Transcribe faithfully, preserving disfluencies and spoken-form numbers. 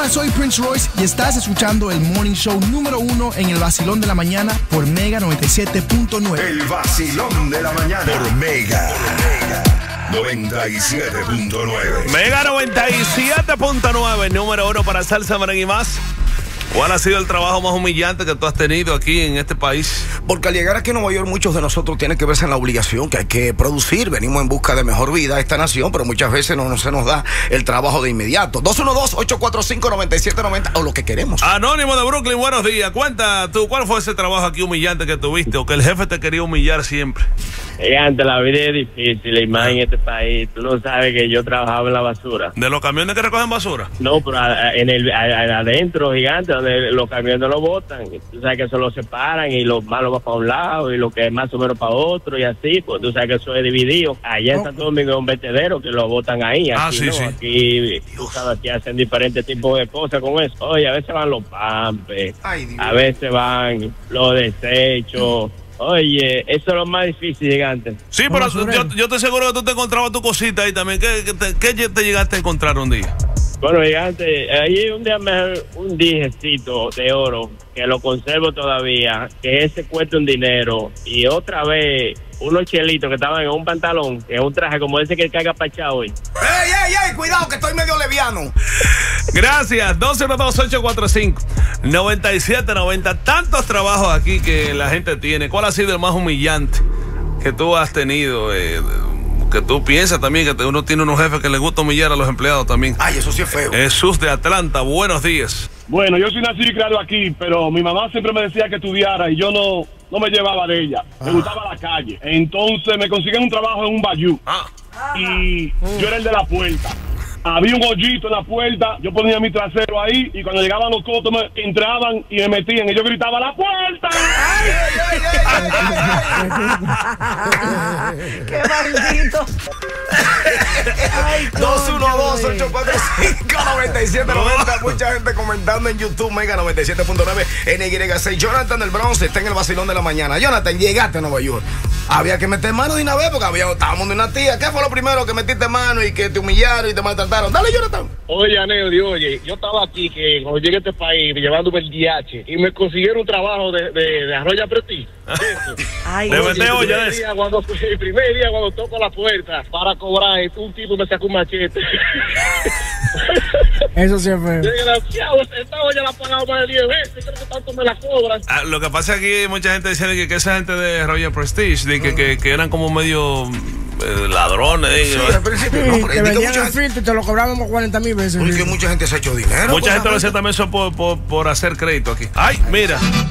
Hola, soy Prince Royce y estás escuchando el Morning Show número uno en el vacilón de la mañana por Mega noventa y siete punto nueve. El vacilón de la mañana por Mega. Mega noventa y siete punto nueve. Mega noventa y siete punto nueve, número uno para salsa, merengue y más. ¿Cuál ha sido el trabajo más humillante que tú has tenido aquí en este país? Porque al llegar aquí a Nueva York, muchos de nosotros tienen que verse en la obligación que hay que producir. Venimos en busca de mejor vida a esta nación, pero muchas veces no, no se nos da el trabajo de inmediato. dos uno dos, ocho cuatro cinco, nueve siete nueve cero o lo que queremos. Anónimo de Brooklyn, buenos días. Cuenta tú, ¿cuál fue ese trabajo aquí humillante que tuviste o que el jefe te quería humillar siempre? Gigante, la vida es difícil, y más en este país. Tú no sabes que yo trabajaba en la basura. ¿De los camiones que recogen basura? No, pero a, a, en el, a, a, adentro, Gigante, donde los camiones lo botan. Tú sabes que eso lo separan y lo malo va para un lado y lo que es más o menos para otro y así. Pues tú sabes que eso es dividido. Allá en Santo Domingo es un vertedero que lo botan ahí. Aquí, ah, sí, ¿no? sí. Aquí, tú sabes, aquí hacen diferentes tipos de cosas con eso. Oye, a veces van los pampes, a veces van los desechos. Oye, eso es lo más difícil, Gigante. Sí, pero yo, yo estoy seguro que tú te encontrabas tu cosita ahí también. ¿Qué, qué, te, qué te llegaste a encontrar un día? Bueno, Gigante, ahí un día me un dijecito de oro que lo conservo todavía, que ese cuesta un dinero, y otra vez unos chelitos que estaban en un pantalón, en un traje como ese que carga Pachá hoy. ¡Ey, ey, ey! Cuidado que estoy medio leviano. Gracias. dos uno dos, ocho cuatro cinco, nueve siete nueve cero. Tantos trabajos aquí que la gente tiene. ¿Cuál ha sido el más humillante que tú has tenido? Eh, que tú piensas también que uno tiene unos jefes que les gusta humillar a los empleados también. Ay, eso sí es feo. Jesús de Atlanta, buenos días. Bueno, yo soy nacido y criado aquí, pero mi mamá siempre me decía que estudiara y yo no, no me llevaba de ella. Me ah. gustaba la calle. Entonces me consiguen un trabajo en un bayou. Ah. Y mm. yo era el de la puerta. Había un hoyito en la puerta, yo ponía mi trasero ahí y cuando llegaban los cotos me entraban y me metían y yo gritaba ¡la puerta! ¡Ay, ay, ay, ay! ¡Qué maldito! dos uno dos, ocho cuatro cinco, nueve siete nueve cero. Mucha gente comentando en YouTube, Mega noventa y siete punto nueve, N Y seis. Jonathan del Bronx está en el vacilón de la mañana. Jonathan, llegaste a Nueva York. Había que meter mano de una vez porque había, estábamos de una tía. ¿Qué fue lo primero que metiste mano y que te humillaron y te maltrataron? Dale, Jonathan. Oye, Aneudi, oye, yo estaba aquí que cuando llegué a este país llevándome el D H y me consiguieron un trabajo de, de, de Arroyo Prestige. Ay, de oye, meteo, el, ya primer día, cuando, el primer día cuando toco la puerta para cobrar, un tipo me sacó un machete. Eso sí es feo. Desgraciado, esta olla la he pagado más de diez veces, creo que tanto me la cobran. Ah, lo que pasa es que aquí mucha gente dice que, que esa gente de Royal Prestige, de que, que, que eran como medio eh, ladrones. Sí, al principio, no, pero te vendían el gente... filtro y te lo cobraban como cuarenta mil veces. Porque mucha gente se ha hecho dinero. Mucha gente lo hace también eso por, por, por hacer crédito aquí. Ay, mira.